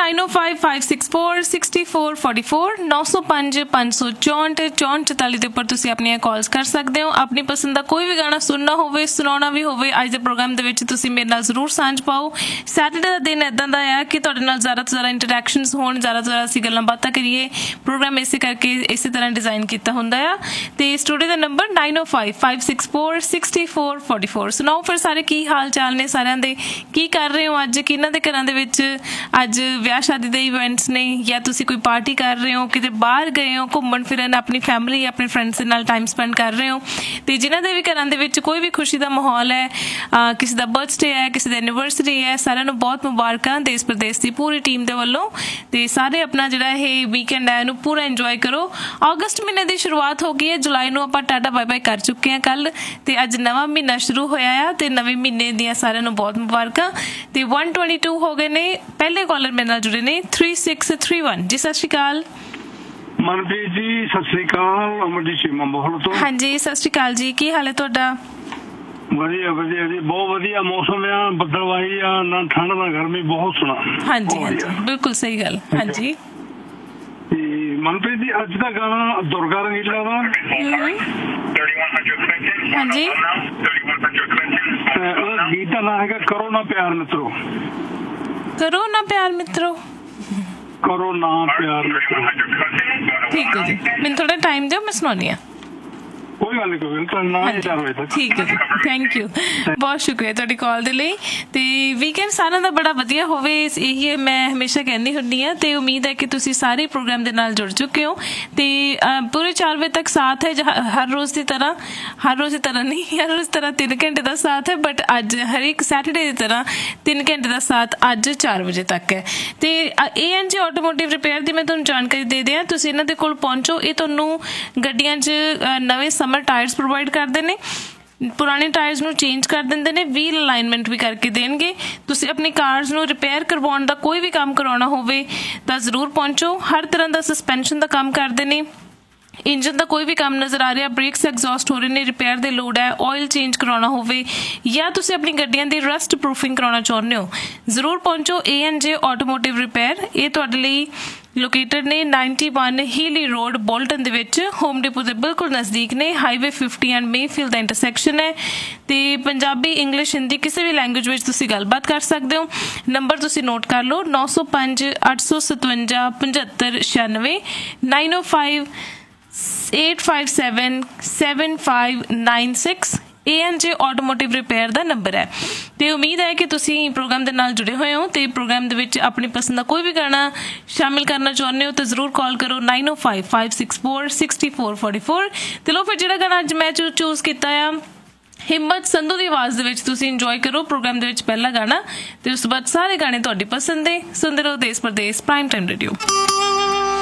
9055646444 905 564 ਦੇ ਉੱਪਰ ਤੁਸੀਂ ਆਪਣੀਆਂ ਕਾਲਸ ਕਰ ਸਕਦੇ ਹੋ। ਆਪਣੀ ਪਸੰਦ ਦਾ ਕੋਈ ਵੀ ਗਾਣਾ ਸੁਣਨਾ ਹੋਵੇ, ਸੁਣਾਉਣਾ ਵੀ ਹੋਵੇ, ਅੱਜ ਦੇ ਪ੍ਰੋਗਰਾਮ ਦੇ ਵਿੱਚ ਤੁਸੀਂ ਮੇਰੇ ਨਾਲ ਜ਼ਰੂਰ ਸਾਂਝ ਪਾਓ। ਸੈਟਰਡੇ ਦਾ ਦਿਨ ਇੱਦਾਂ ਦਾ ਆ ਕਿ ਤੁਹਾਡੇ ਨਾਲ ਜ਼ਿਆਦਾ ਤੋਂ ਜ਼ਿਆਦਾ ਇੰਟਰੈਕਸ਼ਨਸ ਹੋਣ, ਜ਼ਿਆਦਾ ਤੋਂ ਜ਼ਿਆਦਾ ਅਸੀਂ ਗੱਲਾਂ ਬਾਤਾਂ ਕਰੀਏ। ਪ੍ਰੋਗਰਾਮ ਇਸੇ ਕਰਕੇ ਇਸੇ ਤਰ੍ਹਾਂ ਡਿਜ਼ਾਈਨ ਕੀਤਾ ਹੁੰਦਾ ਆ। ਤੇ ਸਟੂਡੀਓ ਦਾ ਨੰਬਰ 9055646444। ਸੁਣਾਓ ਫਿਰ ਸਾਰੇ ਕੀ ਹਾਲ ਚਾਲ ਨੇ ਸਾਰਿਆਂ ਦੇ, ਕੀ ਕਰ ਰਹੇ ਹੋ ਅੱਜ, ਕਿਹਨਾਂ ਦੇ ਘਰਾਂ ਦੇ ਵਿੱਚ ਅੱਜ ਵਿਆਹ ਸ਼ਾਦੀ ਦੇ ਇਵੈਂਟਸ ਨੇ, ਜਾਂ ਤੁਸੀਂ ਕੋਈ ਪਾਰਟੀ ਕਰ ਰਹੇ ਹੋ, ਕਿਤੇ ਬਾਹਰ ਗਏ ਹੋ ਘੁੰਮਣ ਫਿਰਨ, ਆਪਣੀ ਫੈਮਿਲੀ ਆਪਣੇ ਫਰੈਂਡਸ ਦੇ ਨਾਲ ਟਾਈਮ ਸਪੈਂਡ ਕਰ ਰਹੇ ਹੋ। ਤੇ ਜਿਨ੍ਹਾਂ ਦੇ ਵੀ ਘਰਾਂ ਦੇ ਵਿੱਚ ਕੋਈ ਵੀ ਖੁਸ਼ੀ ਦਾ ਮਾਹੌਲ ਹੈ, ਕਿਸੇ ਦਾ ਬਰਥਡੇ ਹੈ, ਕਿਸੇ ਦੀ ਐਨੀਵਰਸਰੀ ਹੈ, ਸਾਰਿਆਂ ਨੂੰ ਬਹੁਤ ਮੁਬਾਰਕਾਂ ਦੇਸ਼ ਪ੍ਰਦੇਸ਼ ਦੀ ਪੂਰੀ ਟੀਮ ਦੇ ਵੱਲੋਂ। ਤੇ ਸਾਰੇ ਆਪਣਾ ਜਿਹੜਾ ਇਹ ਵੀਕਐਂਡ ਹੈ ਇਹਨੂੰ ਪੂਰਾ ਇੰਜੋਏ ਕਰੋ। ਅਗਸਤ ਮਹੀਨੇ ਦੀ ਸ਼ੁਰੂਆਤ ਹੋ ਗਈ ਹੈ, ਜੁਲਾਈ ਨੂੰ ਆਪਾਂ ਟਾਟਾ ਬਾਏ ਬਾਏ ਕਰ ਚੁੱਕੇ ਹਾਂ ਕੱਲ, ਤੇ ਅੱਜ ਨਵਾਂ ਮਹੀਨਾ ਸ਼ੁਰੂ ਹੋਇਆ ਆ ਤੇ ਨਵੇਂ ਮਹੀਨੇ ਦੀਆਂ ਸਾਰਿਆਂ ਨੂੰ ਬਹੁਤ ਮੁਬਾਰਕਾਂ। ਤੇ 122 ਹੋ ਗਏ ਨੇ। ਪਹਿਲੇ ਕਾਲਰ ਮੇਰੇ ਨਾਲ ਜੁੜੇ ਨੇ 3631 ਜੀ। ਸਤਿ ਸ਼੍ਰੀ ਅਕਾਲ ਮਨਪ੍ਰੀਤ ਜੀ। ਸਤਿ ਸ਼੍ਰੀ ਅਕਾਲ। ਅਮਰਜੀਤ ਚੀਮਾ ਮੋਹਲ ਤੋਂ। ਹਾਂਜੀ ਸਤਿ ਸ਼੍ਰੀ ਅਕਾਲ ਜੀ, ਕੀ ਹਾਲ ਹੈ ਤੁਹਾਡਾ? ਵਧੀਆ ਵਧੀਆ ਜੀ, ਬਹੁਤ ਵਧੀਆ ਮੌਸਮ ਆ, ਬੱਦਲਵਾਈ ਆ, ਨਾ ਠੰਡ ਨਾ ਗਰਮੀ, ਬਹੁਤ ਸੋਹਣਾ। ਹਾਂਜੀ ਹਾਂਜੀ ਬਿਲਕੁਲ ਸਹੀ ਗੱਲ। ਹਾਂਜੀ ਤੇ ਮਨਪ੍ਰੀਤ ਜੀ ਅੱਜ ਦਾ ਗਾਣਾ ਦੁਰਗਾ ਰੰਗੀਲਾ ਦਾ। ਹਾਂਜੀ ਉਹਦਾ ਗੀਤ ਦਾ ਨਾਂ ਹੈਗਾ ਕਰੋ ਨਾ ਪਿਆਰ ਮਿੱਤਰੋ। ਕਰੋ ਨਾ ਪਿਆਰ ਮਿੱਤਰੋ, ਕਰੋ ਨਾ ਪਿਆਰ ਮਿੱਤਰੋ। ਠੀਕ ਹੈ ਜੀ, ਮੈਨੂੰ ਥੋੜਾ ਟਾਈਮ ਦਿਓ, ਮੈਂ ਸੁਣਾਉਣੀ ਆ। ਕੋਈ ਗੱਲ ਨਹੀਂ, ਕੋਈ ਨਾ 4 ਵਜੇ ਤੱਕ। ਠੀਕ ਹੈ ਜੀ, ਥੈਂਕ ਯੂ, ਬਹੁਤ ਸ਼ੁਕਰੀਆ ਤੁਹਾਡੀ ਕਾਲ ਦੇ ਲਈ। ਤੇ ਵੀਕਐਂਡ ਸਾਰਿਆਂ ਦਾ ਬੜਾ ਵਧੀਆ ਹੋਵੇ, ਇਹੀ ਮੈਂ ਹਮੇਸ਼ਾ ਕਹਿੰਦੀ ਹੁੰਦੀ ਹਾਂ। ਤੇ ਉਮੀਦ ਹੈ ਕਿ ਤੁਸੀਂ ਸਾਰੇ ਪ੍ਰੋਗਰਾਮ ਦੇ ਨਾਲ ਜੁੜ ਚੁੱਕੇ ਹੋ ਤੇ ਪੂਰੇ 4 ਵਜੇ ਤੱਕ ਸਾਥ ਹੈ। ਹਰ ਰੋਜ਼ ਦੀ ਤਰ੍ਹਾਂ, ਹਰ ਰੋਜ਼ ਦੀ ਤਰ੍ਹਾਂ ਨਹੀਂ, ਹਰ ਰੋਜ਼ ਤਰ੍ਹਾਂ 3 ਘੰਟੇ ਦਾ ਸਾਥ ਹੈ, ਬਟ ਅੱਜ ਹਰੇਕ ਸੈਟਰਡੇ ਦੀ ਤਰ੍ਹਾਂ 3 ਘੰਟੇ ਦਾ ਸਾਥ ਅੱਜ 4 ਵਜੇ ਤੱਕ ਹੈ। ਤੇ ANJ ਆਟੋਮੋਟਿਵ ਰਿਪੇਅਰ ਦੀ ਮੈਂ ਤੁਹਾਨੂੰ ਜਾਣਕਾਰੀ ਦੇ ਦਿਆਂ, ਤੁਸੀਂ ਇਹਨਾਂ ਦੇ ਕੋਲ ਪਹੁੰਚੋ। ਇਹ ਤੁਹਾਨੂੰ ਗੱਡੀਆਂ 'ਚ ਨਵੇਂ ਸਮਰ ਟਾਇਰਸ ਪ੍ਰੋਵਾਈਡ ਕਰਦੇ ਨੇ, ਪੁਰਾਣੇ ਟਾਇਰਸ ਨੂੰ ਚੇਂਜ ਕਰ ਦਿੰਦੇ ਨੇ, ਵੀਲ ਅਲਾਈਨਮੈਂਟ ਵੀ ਕਰਕੇ ਦੇਣਗੇ। ਤੁਸੀਂ ਆਪਣੀ ਕਾਰਸ ਨੂੰ ਰਿਪੇਅਰ ਕਰਵਾਉਣ ਦਾ ਕੋਈ ਵੀ ਕੰਮ ਕਰਾਉਣਾ ਹੋਵੇ ਤਾਂ ਜ਼ਰੂਰ ਪਹੁੰਚੋ। ਹਰ ਤਰ੍ਹਾਂ ਦਾ ਸਸਪੈਂਸ਼ਨ ਦਾ ਕੰਮ ਕਰਦੇ ਨੇ, ਇੰਜਨ ਦਾ ਕੋਈ ਵੀ ਕੰਮ ਨਜ਼ਰ ਆ ਰਿਹਾ, ਬ੍ਰੇਕਸ ਐਗਜ਼ੌਸਟ ਹੋ ਰਹੇ ਨੇ, ਰਿਪੇਅਰ ਦੀ ਲੋੜ ਹੈ, ਆਇਲ ਚੇਂਜ ਕਰਾਉਣਾ ਹੋਵੇ, ਜਾਂ ਤੁਸੀਂ ਆਪਣੀ ਗੱਡੀਆਂ ਦੀ ਰਸਟ ਪ੍ਰੂਫਿੰਗ ਕਰਾਉਣਾ ਚਾਹੁੰਦੇ ਹੋ, ਜ਼ਰੂਰ ਪਹੁੰਚੋ ANJ ਆਟੋਮੋਟਿਵ ਰਿਪੇਅਰ। ਇਹ ਤੁਹਾਡੇ ਲਈ ਲੋਕੇਟਡ ਨੇ 91 ਹੀਲੀ ਰੋਡ ਬੋਲਟਨ ਦੇ ਵਿੱਚ, ਹੋਮ ਡਿਪੋ ਦੇ ਬਿਲਕੁਲ ਨਜ਼ਦੀਕ ਨੇ। Highway 50 and Mayfield the intersection ਹੈ। ਤੇ ਪੰਜਾਬੀ, ਇੰਗਲਿਸ਼, ਹਿੰਦੀ ਕਿਸੇ ਵੀ ਲੈਂਗੁਏਜ ਵਿੱਚ ਤੁਸੀਂ ਗੱਲਬਾਤ ਕਰ ਸਕਦੇ ਹੋ। ਨੰਬਰ ਤੁਸੀਂ ਨੋਟ ਕਰ ਲਓ 905 857 7596 905 857 7596 ANJ ਆਟੋਮੋਟਿਵ ਰਿਪੇਅਰ ਦਾ ਨੰਬਰ ਹੈ। ਤੇ ਉਮੀਦ ਹੈ ਕਿ ਤੁਸੀਂ ਪ੍ਰੋਗਰਾਮ ਦੇ ਨਾਲ ਜੁੜੇ ਹੋਏ ਹੋ ਤੇ ਪ੍ਰੋਗਰਾਮ ਦੇ ਵਿੱਚ ਆਪਣੀ ਪਸੰਦ ਦਾ ਕੋਈ ਵੀ ਗਾਣਾ ਸ਼ਾਮਿਲ ਕਰਨਾ ਚਾਹੁੰਦੇ ਹੋ ਤਾਂ ਜ਼ਰੂਰ ਕਾਲ ਕਰੋ 905 564 6444। ਤੇ ਲੋ ਫਿਰ ਜਿਹੜਾ ਗਾਣਾ ਅੱਜ ਮੈਂ ਚੂਜ਼ ਕੀਤਾ ਆ, ਹਿੰਮਤ ਸੰਧੂ ਦੀ ਆਵਾਜ਼ ਦੇ ਵਿੱਚ ਤੁਸੀਂ ਇੰਜੋਏ ਕਰੋ ਪ੍ਰੋਗਰਾਮ ਦੇ ਵਿੱਚ ਪਹਿਲਾ ਗਾਣਾ, ਤੇ ਉਸ ਤੋਂ ਬਾਅਦ ਸਾਰੇ ਗਾਣੇ ਤੁਹਾਡੀ ਪਸੰਦ ਦੇ ਸੁਣਦੇ ਰਹੋ ਦੇਸ਼ ਪ੍ਰਦੇਸ਼ ਪ੍ਰਾਈਮ ਟਾਈਮ ਰੇਡੀਓ।